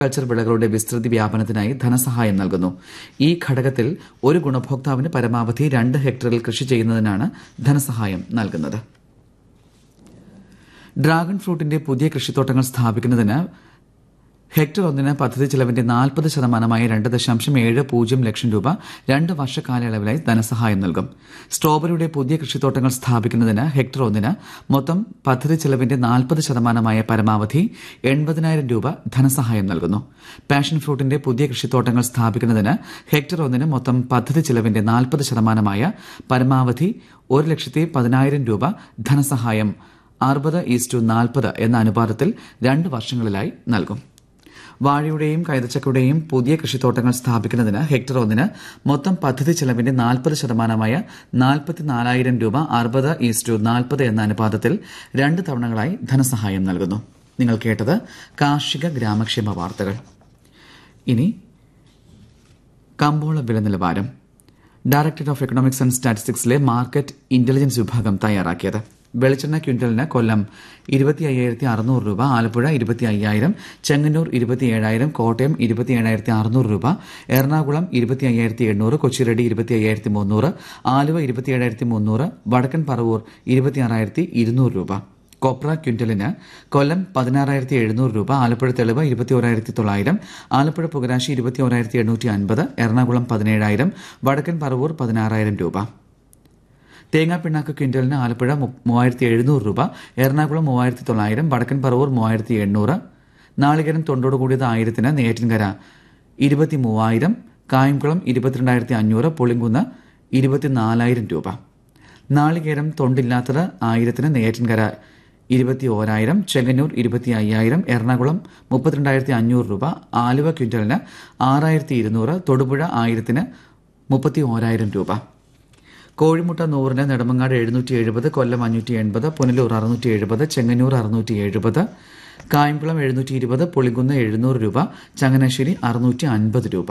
Agriculture വിളകളുടെ വിസ്തൃതി വ്യാപനത്തിനായി ധനസഹായം നൽകുന്നു. ഈ ഘടകത്തിൽ ഒരു ഗുണഭോക്താവിന് പരമാവധി 2 ഹെക്ടറിൽ കൃഷി ചെയ്യുന്നതിനാണ് ധനസഹായം നൽകുന്നത്. ഡ്രാഗൺ ഫ്രൂട്ടിന്റെ പുതിയ കൃഷിത്തോട്ടങ്ങൾ സ്ഥാപിക്കുന്നതിന് ഹെക്ടർ ഒന്നിന് പദ്ധതി ചെലവിന്റെ 40%, 2.70 ലക്ഷം രൂപ 2 വർഷ കാലയളവിലായി ധനസഹായം നൽകും. സ്ട്രോബെറിയുടെ പുതിയ കൃഷിത്തോട്ടങ്ങൾ സ്ഥാപിക്കുന്നതിന് ഹെക്ടർ ഒന്നിന് മൊത്തം പദ്ധതി ചെലവിന്റെ 40%, പരമാവധി 80,000 രൂപ ധനസഹായം നൽകുന്നു. പാഷൻ ഫ്രൂട്ടിന്റെ പുതിയ കൃഷിത്തോട്ടങ്ങൾ സ്ഥാപിക്കുന്നതിന് ഹെക്ടർ ഒന്നിന് മൊത്തം പദ്ധതി ചെലവിന്റെ 40%, പരമാവധി 1,10,000 രൂപ ധനസഹായം 60:40 എന്ന അനുപാതത്തിൽ 2 വർഷങ്ങളിലായി നൽകും. വാഴയുടെയും കൈതച്ചക്കയുടെയും പുതിയ കൃഷിത്തോട്ടങ്ങൾ സ്ഥാപിക്കുന്നതിന് ഹെക്ടർ ഒന്നിന് മൊത്തം പദ്ധതി ചെലവിന്റെ 40%, 44,000 രൂപ 60:40 എന്ന അനുപാതത്തിൽ 2 തവണകളായി ധനസഹായം നൽകുന്നു. നിങ്ങൾ കേട്ടത് കാർഷിക ഗ്രാമക്ഷേമ വാർത്തകൾ. ഇനി കമ്പോള വില നിലവാരം. Directorate of economics and സ്റ്റാറ്റിസ്റ്റിക്സിലെ market intelligence വിഭാഗം തയ്യാറാക്കിയത്. വെളിച്ചെണ്ണ ക്വിന്റലിന് കൊല്ലം 25,600 രൂപ, ആലപ്പുഴ 25,000, ചെങ്ങന്നൂർ 27,000, കോട്ടയം 27,600 രൂപ, എറണാകുളം 25,800, കൊച്ചിറെഡി 25,300, ആലുവ 27,300, വടക്കൻ പറവൂർ 26,200 രൂപ. കൊപ്ര ക്വിന്റലിന് കൊല്ലം 16,700 രൂപ, ആലപ്പുഴ തെളിവ് 21,900, ആലപ്പുഴ പുകരാശി 21,850, എറണാകുളം 17,000, വടക്കൻ പറവൂർ 16,000 രൂപ. തേങ്ങാപ്പിണ്ണാക്ക് ക്വിന്റലിന് ആലപ്പുഴ 3,700 രൂപ, എറണാകുളം 3,900, വടക്കൻ പറവൂർ 3,800. നാളികേരം തൊണ്ടോടുകൂടിയത് 1,000-ന് നെയ്യാറ്റിൻകര 23,000, കായംകുളം 22,500, പുളിങ്കുന്ന് 24,000 രൂപ. നാളികേരം തൊണ്ടില്ലാത്തത് 1,000-ന് നെയ്യാറ്റിൻകര 21,000, ചെങ്ങന്നൂർ 25,000, എറണാകുളം 32,500 രൂപ, ആലുവ ക്വിന്റലിന് 6,200, തൊടുപുഴ 1,000-ന് 31,000 രൂപ. കോഴിമുട്ട 100-ന് നെടുമങ്ങാട് 770, കൊല്ലം 580, പുനലൂർ 670, ചെങ്ങന്നൂർ 670, കായംകുളം 720, പുളിങ്കുന്ന് 700 രൂപ, ചങ്ങനാശ്ശേരി 650 രൂപ.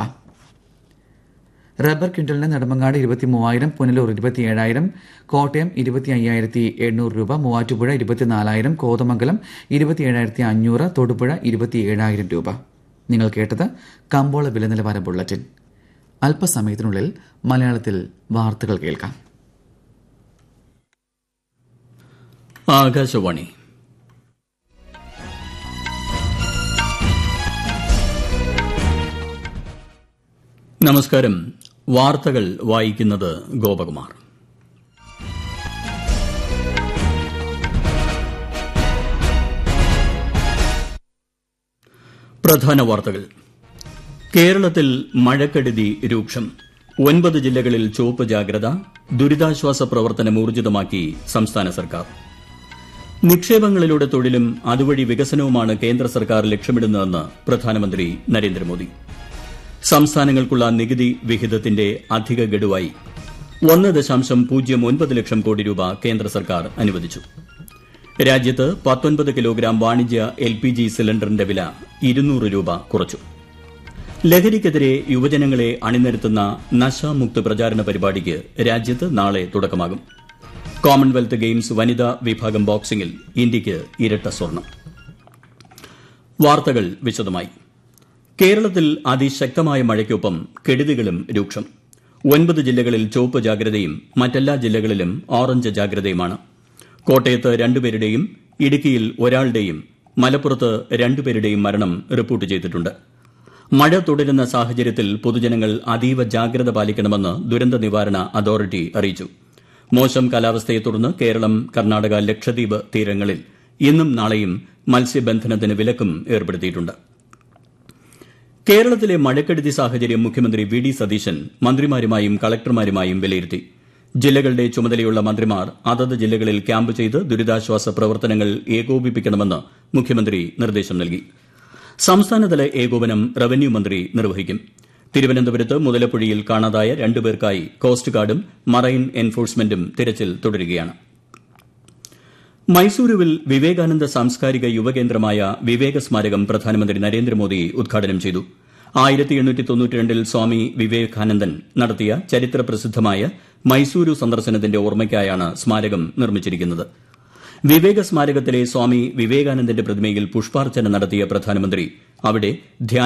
റബ്ബർ ക്വിന്റലിന് നെടുമങ്ങാട് 23,000, പുനലൂർ 27,000, കോട്ടയം 25,700 രൂപ, മൂവാറ്റുപുഴ 24,000, കോതമംഗലം 27,500, തൊടുപുഴ 27,000 രൂപ. നിങ്ങൾ കേട്ടത് കമ്പോള വില നിലവാര ബുള്ളറ്റിൻ. അല്പസമയത്തിനുള്ളിൽ മലയാളത്തിൽ വാർത്തകൾ കേൾക്കാം. ആകാശവാണി. നമസ്കാരം. വാർത്തകൾ വായിക്കുന്നത് ഗോപകുമാർ. പ്രധാന വാർത്തകൾ. കേരളത്തിൽ മഴക്കെടുതി രൂക്ഷം. 9 ജില്ലകളിൽ ചുവപ്പ് ജാഗ്രത. ദുരിതാശ്വാസ പ്രവർത്തനം ഊർജിതമാക്കി സംസ്ഥാന സർക്കാർ. നിക്ഷേപങ്ങളിലൂടെ തൊഴിലും അതുവഴി വികസനവുമാണ് കേന്ദ്ര സർക്കാർ ലക്ഷ്യമിടുന്നതെന്ന് പ്രധാനമന്ത്രി നരേന്ദ്രമോദി. സംസ്ഥാനങ്ങൾക്കുള്ള നികുതി വിഹിതത്തിന്റെ അധിക ഗഡുവായി 1.09 ലക്ഷം കോടി രൂപ കേന്ദ്ര സർക്കാർ അനുവദിച്ചു. രാജ്യത്ത് 19 കിലോഗ്രാം വാണിജ്യ LPG സിലിണ്ടറിന്റെ വില 200 രൂപ കുറച്ചു. ലഹരിക്കെതിരെ യുവജനങ്ങളെ അണിനിരത്തുന്ന നശാമുക്ത് പ്രചാരണ പരിപാടിക്ക് രാജ്യത്ത് നാളെ തുടക്കമാകും. കോമൺവെൽത്ത് ഗെയിംസ് വനിതാ വിഭാഗം ബോക്സിംഗിൽ ഇന്ത്യയ്ക്ക് ഇരട്ട സ്വർണം. വാർത്തകൾ വിശദമായി. കേരളത്തിൽ അതിശക്തമായ മഴയ്ക്കൊപ്പം കെടുതികളും രൂക്ഷം. 9 ജില്ലകളിൽ ചുവപ്പ് ജാഗ്രതയും മറ്റെല്ലാ ജില്ലകളിലും ഓറഞ്ച് ജാഗ്രതയുമാണ്. കോട്ടയത്ത് 2 പേരുടെയും ഇടുക്കിയിൽ ഒരാളുടെയും മലപ്പുറത്ത് 2 പേരുടെയും മരണം റിപ്പോർട്ട് ചെയ്തിട്ടുണ്ട്. മഴ തുടരുന്ന സാഹചര്യത്തിൽ പൊതുജനങ്ങൾ അതീവ ജാഗ്രത പാലിക്കണമെന്ന് ദുരന്ത നിവാരണ അതോറിറ്റി അറിയിച്ചു. മോശം കാലാവസ്ഥയെ തുടർന്ന് കേരളം, കർണാടക, ലക്ഷദ്വീപ് തീരങ്ങളിൽ ഇന്നും നാളെയും മത്സ്യബന്ധനത്തിന് വിലക്കും ഏർപ്പെടുത്തിയിട്ടുണ്ട്. കേരളത്തിലെ മഴക്കെടുതി സാഹചര്യം മുഖ്യമന്ത്രി വി ഡി സതീശൻ മന്ത്രിമാരുമായും കളക്ടർമാരുമായും വിലയിരുത്തി. ജില്ലകളുടെ ചുമതലയുള്ള മന്ത്രിമാർ അതത് ജില്ലകളിൽ ക്യാമ്പ് ചെയ്ത് ദുരിതാശ്വാസ പ്രവർത്തനങ്ങൾ ഏകോപിപ്പിക്കണമെന്ന് മുഖ്യമന്ത്രി നിർദ്ദേശം നൽകി. സംസ്ഥാനതല ഏകോപനം റവന്യൂ മന്ത്രി നിർവഹിക്കും. തിരുവനന്തപുരത്ത് മുതലപ്പുഴയിൽ കാണാതായ 2 പേർക്കായി കോസ്റ്റ് ഗാർഡും മറൈൻ എൻഫോഴ്സ്മെന്റും തിരച്ചിൽ തുടരുകയാണ്. മൈസൂരുവിൽ വിവേകാനന്ദ സാംസ്കാരിക യുവകേന്ദ്രമായ വിവേക സ്മാരകം പ്രധാനമന്ത്രി നരേന്ദ്രമോദി ഉദ്ഘാടനം ചെയ്തു. 1892-ൽ സ്വാമി വിവേകാനന്ദൻ നടത്തിയ ചരിത്ര പ്രസിദ്ധമായ മൈസൂരു സന്ദർശനത്തിന്റെ ഓർമ്മയ്ക്കായാണ് സ്മാരകം നിർമ്മിച്ചിരിക്കുന്നത്. വിവേക സ്മാരകത്തിലെ സ്വാമി വിവേകാനന്ദന്റെ പ്രതിമയിൽ പുഷ്പാർച്ചന നടത്തിയ പ്രധാനമന്ത്രി അവിടെ ധ്യാന